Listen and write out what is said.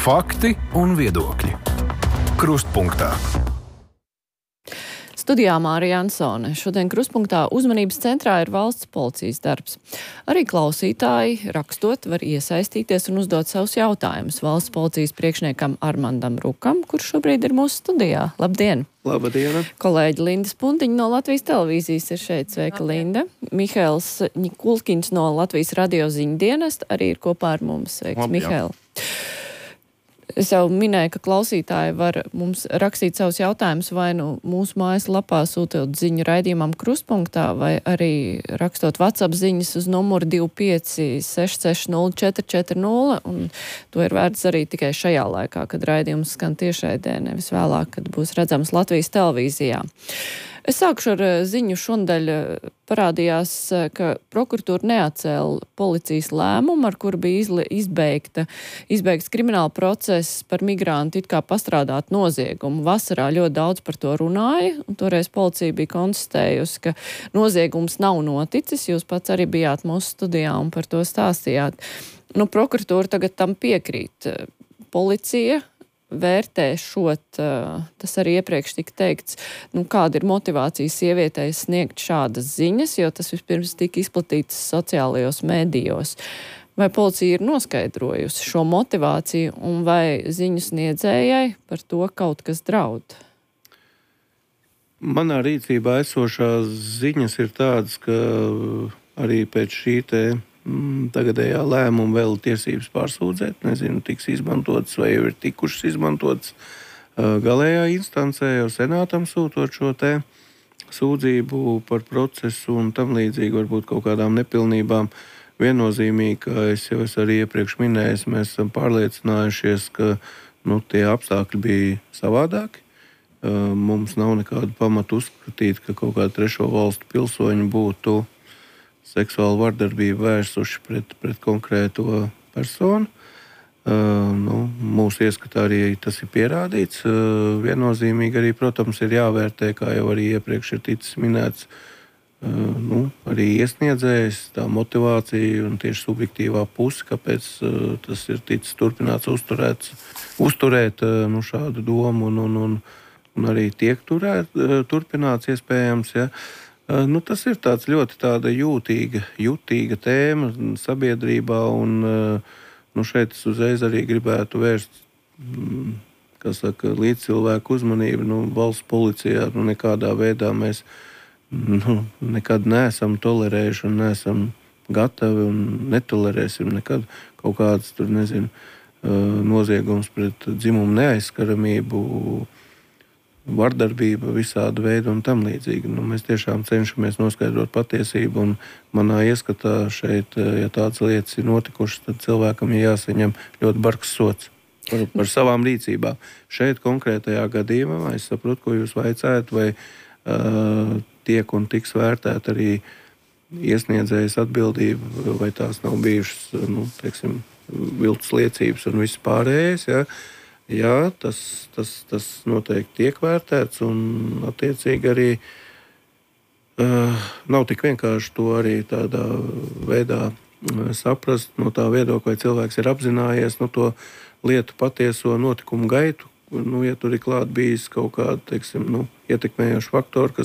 Fakti un viedokļi. Krustpunktā. Studijā Mārija Ansone. Šodien Krustpunktā uzmanības centrā ir valsts policijas darbs. Arī klausītāji, rakstot, var iesaistīties un uzdot savus jautājumus valsts policijas priekšniekam Armandam Rukam, kurš šobrīd ir mūsu studijā. Labdien! Labdien! Kolēģi Linda Spuntiņa no Latvijas televīzijas ir šeit. Sveika, Linda! Mihails Nikulkins no Latvijas radio ziņu dienesta arī ir kopā ar mums. Sveiks, Mihail! Es jau minēju, ka klausītāji var mums rakstīt savus jautājumus vai nu mūsu mājaslapā sūtot ziņu raidījumam Krustpunktā vai arī rakstot WhatsApp ziņas uz numuru 25 660 440, un to ir vērts arī tikai šajā laikā, kad raidījums skan tiešraidē, nevis vēlāk, kad būs redzams Latvijas televīzijā. Es sākšu ar ziņu. Šonadēļ parādījās, ka prokuratūra neatcēla policijas lēmumu, ar kuru bija izbeigts krimināla process par migrantu it kā pastrādāt noziegumu. Vasarā ļoti daudz par to runāja, un toreiz policija bija konstatējusi, ka noziegums nav noticis. Jūs pats arī bijāt mūsu studijā un par to stāstījāt. Prokuratūra tagad tam piekrīt. Policija vērtē šot, tas arī iepriekš tika teikts, kāda ir motivācija sievietei sniegt šādas ziņas, jo tas vispirms tika izplatīts sociālajos mēdījos. Vai policija ir noskaidrojusi šo motivāciju un vai ziņu sniedzējai par to kaut kas draud? Manā rīcībā esošās ziņas ir tādas, ka arī pēc šī tagadējā lēmuma vēl tiesības pārsūdzēt, nezinu, tiks izmantotas vai jau ir tikušas izmantotas galējā instancē, jau senātam sūtot šo sūdzību par procesu un tam līdzīgi varbūt kaut kādām nepilnībām. Viennozīmīgi, ka es jau arī iepriekš minēju, mēs esam pārliecinājušies, ka tie apstākļi bija savādāki. Mums nav nekādu pamatu uzskatīt, ka kaut kāda trešo valstu pilsoņi būtu seksuālu vardarbību vērsuši pret konkrēto personu. Mūsu ieskatā arī tas ir pierādīts. Viennozīmīgi arī, protams, ir jāvērtē, kā jau arī iepriekš ir ticis minēts, arī iesniedzējs, tā motivācija un tieši subjektīvā puse, kāpēc tas ir ticis turpināts uzturēt šādu domu un arī tiek turpināts iespējams, ja. Tas ir tāds ļoti tāda jutīga tēma sabiedrībā, un šeit es uzreiz arī gribētu vērst, līdz cilvēku uzmanību, valsts policijā, nekādā veidā mēs nekad neesam tolerējuši un neesam gatavi un netolerēsim nekad kaut kādas noziegums pret dzimumu neaizskaramību, vardarbība visāda veida un tam līdzīgi. Mēs tiešām cenšamies noskaidrot patiesību, un manā ieskatā šeit, ja tādas lietas ir notikušas, tad cilvēkam ir jāsaņem ļoti bargs sods par savām rīcībām. Šeit konkrētajā gadījumā es saprotu, ko jūs vaicājat, vai tiek un tiks vērtēt arī iesniedzējas atbildība, vai tās nav bijušas, viltus liecības un viss pārējais, ja. Jā, tas noteikti tiek vērtēts, un attiecīgi arī nav tik vienkārši to arī tādā veidā saprast no tā viedokļa, vai cilvēks ir apzinājies to lietu patieso notikumu gaitu, ja tur ir klāt bijis kaut kāda, ietekmējoša faktora,